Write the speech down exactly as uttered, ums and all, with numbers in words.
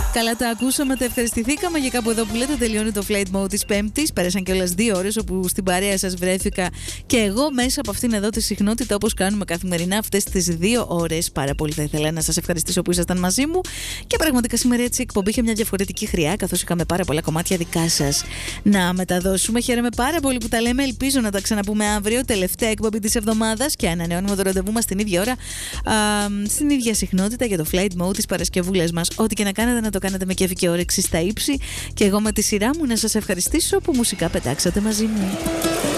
Καλά, τα ακούσαμε, τα ευχαριστηθήκαμε για κάπου εδώ που λέτε. Τελειώνει το Flight Mode της Πέμπτης. Πέρασαν κιόλας δύο ώρες όπου στην παρέα σας βρέθηκα και εγώ μέσα από αυτήν εδώ τη συχνότητα, όπως κάνουμε καθημερινά αυτές τις δύο ώρες. Πάρα πολύ θα ήθελα να σας ευχαριστήσω που ήσασταν μαζί μου. Και πραγματικά σήμερα έτσι η εκπομπή είχε μια διαφορετική χρειά, καθώς είχαμε πάρα πολλά κομμάτια δικά σας να μεταδώσουμε. Χαίρομαι πάρα πολύ που τα λέμε. Ελπίζω να τα ξαναπούμε αύριο, τελευταία εκπομπή της εβδομάδας, και ανανεώνουμε το ραντεβού μας την ίδια ώρα, α, στην ίδια συχνότητα για το Flight Mode της Παρασκευούλας μας. Ό,τι και να κάνετε, να το κάνετε με κέφι και όρεξη στα ύψη. Και εγώ με τη σειρά μου να σας ευχαριστήσω που μουσικά πετάξατε μαζί μου.